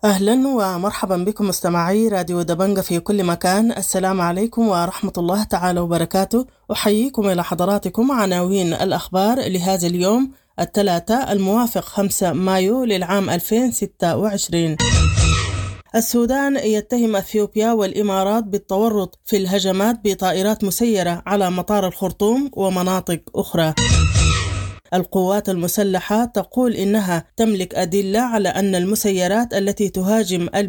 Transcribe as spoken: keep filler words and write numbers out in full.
أهلا ومرحبا بكم مستمعي راديو دبنجة في كل مكان. السلام عليكم ورحمة الله تعالى وبركاته. أحييكم إلى حضراتكم عناوين الأخبار لهذا اليوم الثلاثاء الموافق خمسة مايو للعام ألفين وستة وعشرين. السودان يتهم أثيوبيا والإمارات بالتورط في الهجمات بطائرات مسيرة على مطار الخرطوم ومناطق أخرى. القوات المسلحة تقول إنها تملك أدلة على أن المسيرات التي تهاجم